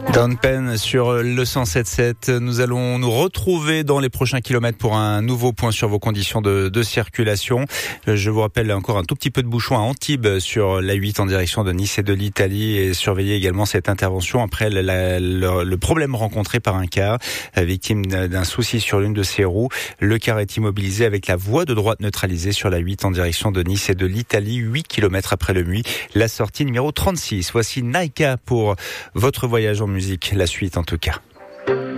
Down Pen sur le 107.7. Nous allons nous retrouver dans les prochains kilomètres pour un nouveau point sur vos conditions de circulation. Je vous rappelle encore un tout petit peu de bouchon à Antibes sur l'A8 en direction de Nice et de l'Italie, et surveillez également cette intervention après le problème rencontré par un car victime d'un souci sur l'une de ses roues. Le car est immobilisé avec la voie de droite neutralisée sur l'A8 en direction de Nice et de l'Italie, 8 km après le Muy, la sortie numéro 36. Voici Naika pour votre voyage en musique, la suite en tout cas.